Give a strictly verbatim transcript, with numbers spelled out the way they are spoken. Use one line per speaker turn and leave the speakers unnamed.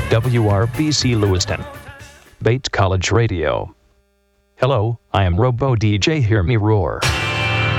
W R B C Lewiston. Bates College Radio. Hello, I am Robo D J Hear Me Roar.